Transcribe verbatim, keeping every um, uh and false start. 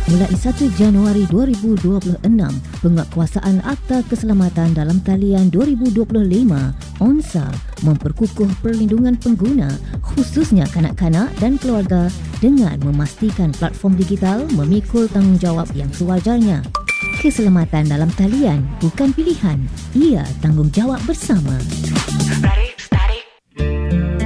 Mulai satu Januari dua ribu dua puluh enam, Penguatkuasaan Akta Keselamatan dalam Talian dua ribu dua puluh lima O N S A memperkukuh perlindungan pengguna khususnya kanak-kanak dan keluarga dengan memastikan platform digital memikul tanggungjawab yang sewajarnya. Keselamatan dalam talian bukan pilihan, ia tanggungjawab bersama. Ready?